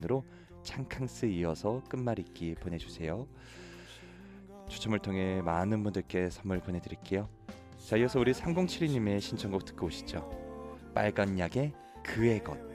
으로 창캉스 이어서 끝말잇기 보내주세요. 추첨을 통해 많은 분들께 선물 보내드릴게요. 자, 이어서 우리 3072님의 신청곡 듣고 오시죠. 빨간 약의 그의 것.